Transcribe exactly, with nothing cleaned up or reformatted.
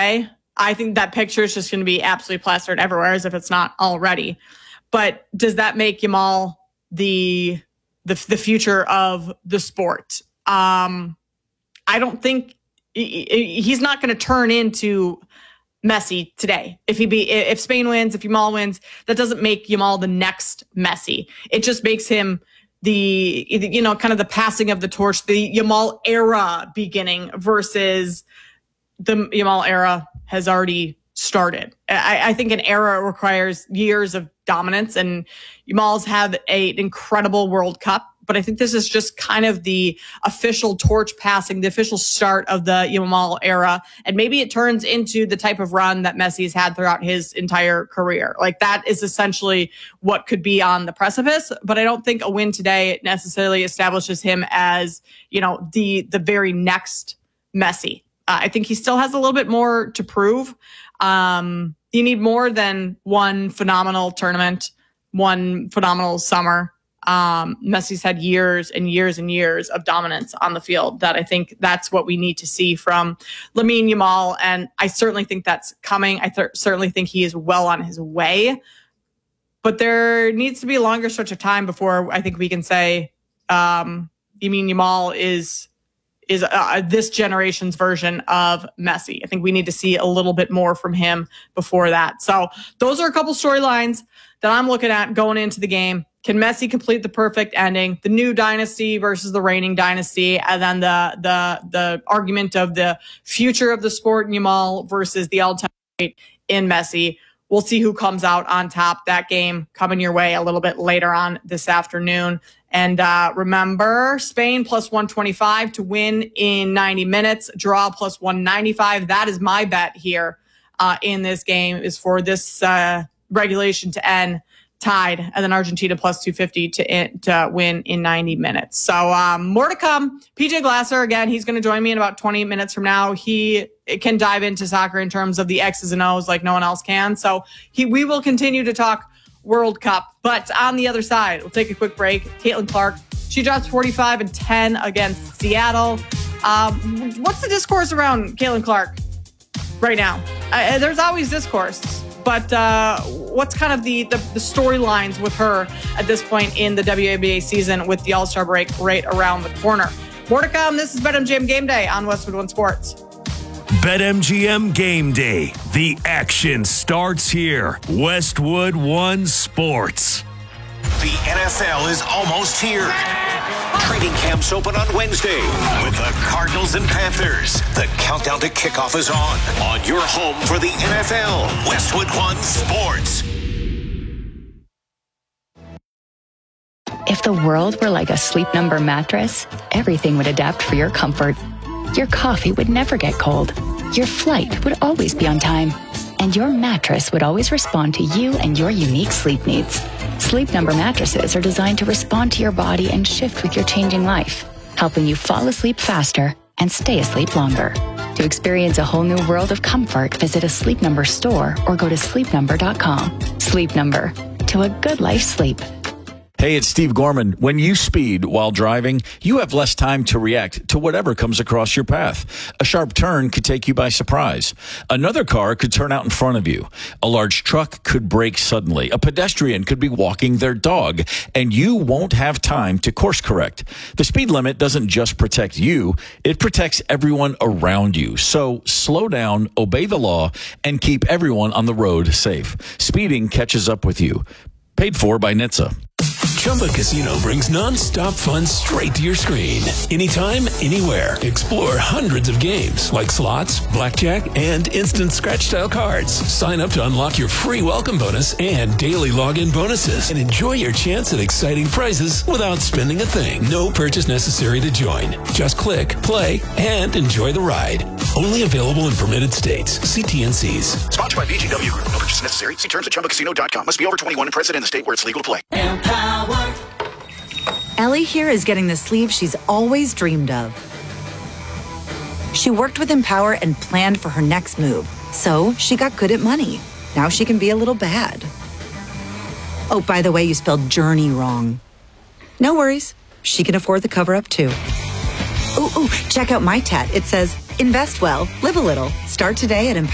today, I think that picture is just going to be absolutely plastered everywhere, as if it's not already. But does that make Yamal the the, the future of the sport? Um, I don't think he, he's not going to turn into Messi today. If he be if Spain wins, if Yamal wins, that doesn't make Yamal the next Messi. It just makes him the, you know, kind of the passing of the torch, the Yamal era beginning versus the Yamal era has already started. I, I think an era requires years of dominance, and Yamal's had a, an incredible World Cup. But I think this is just kind of the official torch passing, the official start of the Yamal era. And maybe it turns into the type of run that Messi's had throughout his entire career. Like, that is essentially what could be on the precipice. But I don't think a win today necessarily establishes him as, you know, the, the very next Messi. Uh, I think he still has a little bit more to prove. Um, you need more than one phenomenal tournament, one phenomenal summer. Um, Messi's had years and years and years of dominance on the field that I think that's what we need to see from Lamine Yamal. And I certainly think that's coming. I th- certainly think he is well on his way, but there needs to be a longer stretch of time before I think we can say, um, Lamine Yamal is, is uh, this generation's version of Messi. I think we need to see a little bit more from him before that. So those are a couple storylines that I'm looking at going into the game. Can Messi complete the perfect ending? The new dynasty versus the reigning dynasty, and then the the the argument of the future of the sport in Yamal versus the all-time great in Messi. We'll see who comes out on top. That game coming your way a little bit later on this afternoon. And uh, remember, Spain plus one twenty-five to win in ninety minutes, draw plus one ninety-five. That is my bet here uh, in this game, is for this uh, regulation to end tied, and then Argentina plus two fifty to, to win in ninety minutes. So um, more to come. P J Glasser, again, he's going to join me in about twenty minutes from now. He can dive into soccer in terms of the X's and O's like no one else can. So he, we will continue to talk World Cup. But on the other side, we'll take a quick break. Caitlin Clark, she drops forty-five and ten against Seattle. Um, what's the discourse around Caitlin Clark right now? Uh, there's always discourse. But uh, what's kind of the, the, the storylines with her at this point in the W N B A season with the All-Star break right around the corner? More to come. This is BetMGM Game Day on Westwood One Sports. BetMGM Game Day. The action starts here. Westwood One Sports. The N F L is almost here. Training camps open on Wednesday with the Cardinals and Panthers. The countdown to kickoff is on. On your home for the N F L, Westwood One Sports. If the world were like a Sleep Number mattress, everything would adapt for your comfort. Your coffee would never get cold. Your flight would always be on time. And your mattress would always respond to you and your unique sleep needs. Sleep Number mattresses are designed to respond to your body and shift with your changing life, helping you fall asleep faster and stay asleep longer. To experience a whole new world of comfort, visit a Sleep Number store or go to sleep number dot com. Sleep Number. To a good life sleep. Hey, it's Steve Gorman. When you speed while driving, you have less time to react to whatever comes across your path. A sharp turn could take you by surprise. Another car could turn out in front of you. A large truck could brake suddenly. A pedestrian could be walking their dog, and you won't have time to course correct. The speed limit doesn't just protect you, it protects everyone around you. So slow down, obey the law, and keep everyone on the road safe. Speeding catches up with you. Paid for by N H T S A. Chumba Casino brings non-stop fun straight to your screen. Anytime, anywhere. Explore hundreds of games like slots, blackjack, and instant scratch-style cards. Sign up to unlock your free welcome bonus and daily login bonuses. And enjoy your chance at exciting prizes without spending a thing. No purchase necessary to join. Just click, play, and enjoy the ride. Only available in permitted states. See T N Cs. Sponsored by B G W Group. No purchase necessary. See terms at chumba casino dot com. Must be over twenty-one and present in the state where it's legal to play. Empower. Ellie here is getting the sleeve she's always dreamed of. She worked with Empower and planned for her next move, so she got good at money. Now she can be a little bad. Oh, by the way, you spelled journey wrong. No worries. She can afford the cover-up, too. Ooh, ooh, check out my tat. It says, invest well, live a little. Start today at Empower.